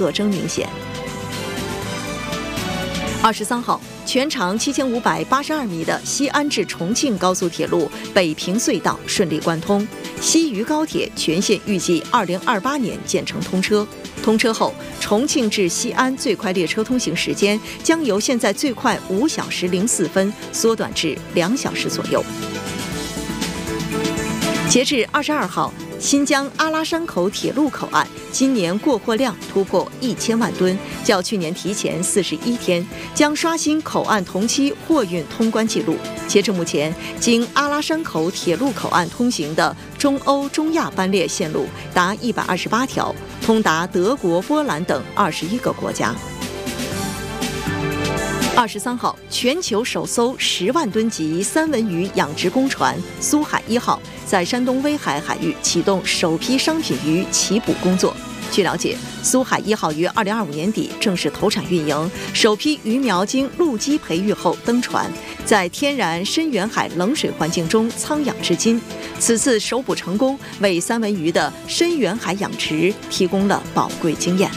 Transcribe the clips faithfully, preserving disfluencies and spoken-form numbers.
特征明显。二十三号，全长七千五百八十二米的西安至重庆高速铁路北平隧道顺利贯通，西渝高铁全线预计二零二八年建成通车。通车后，重庆至西安最快列车通行时间将由现在最快五小时零四分缩短至两小时左右。截至二十二号，新疆阿拉山口铁路口岸今年过货量突破一千万吨，较去年提前四十一天，将刷新口岸同期货运通关记录。截至目前，经阿拉山口铁路口岸通行的中欧、中亚班列线路达一百二十八条，通达德国、波兰等二十一个国家。二十三号，全球首艘十万吨级三文鱼养殖工船“苏海一号”在山东威海海域启动首批商品鱼起捕工作。据了解，苏海一号于二零二五年底正式投产运营，首批鱼苗经陆基培育后登船，在天然深远海冷水环境中仓养至今。此次首捕成功，为三文鱼的深远海养殖提供了宝贵经验。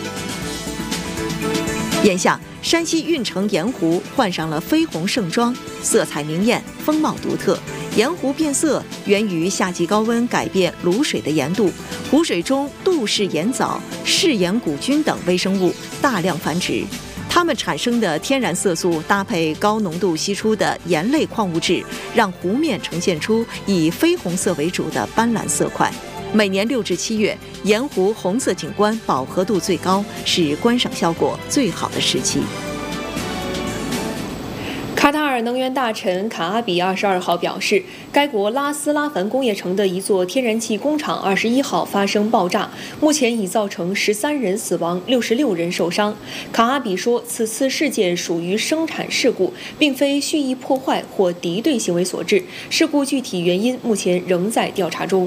眼下，山西运城盐湖换上了绯红盛装，色彩明艳，风貌独特。盐湖变色源于夏季高温改变卤水的盐度，湖水中杜氏盐藻、嗜盐古菌等微生物大量繁殖，它们产生的天然色素搭配高浓度析出的盐类矿物质，让湖面呈现出以绯红色为主的斑斓色块。每年六至七月，盐湖红色景观饱和度最高，是观赏效果最好的时期。 卡塔尔能源大臣卡阿比二十二号表示，该国拉斯拉凡工业城的一座天然气工厂二十一号发生爆炸，目前已造成十三人死亡，六十六人受伤。卡阿比说，此次事件属于生产事故，并非蓄意破坏或敌对行为所致，事故具体原因目前仍在调查中。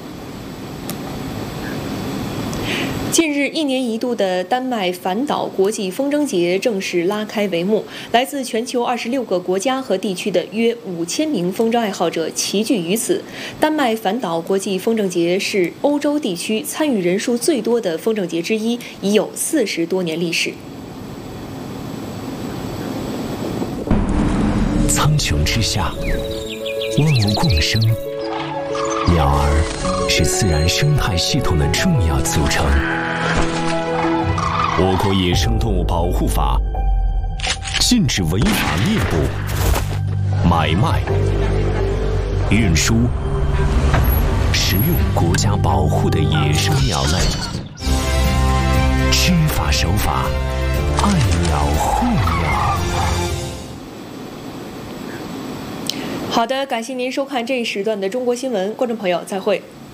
近日，一年一度的丹麦反岛国际风筝节正式拉开帷幕，来自全球二十六个国家和地区的约五千名风筝爱好者齐聚于此。丹麦反岛国际风筝节是欧洲地区参与人数最多的风筝节之一，已有四十多年历史。 苍穹之下，万物共生，鸟儿是自然生态系统的重要组成。我国野生动物保护法禁止违法猎捕、买卖、运输、食用国家保护的野生鸟类。知法守法，爱鸟护鸟。 好的，感谢您收看这一时段的中国新闻，观众朋友再会。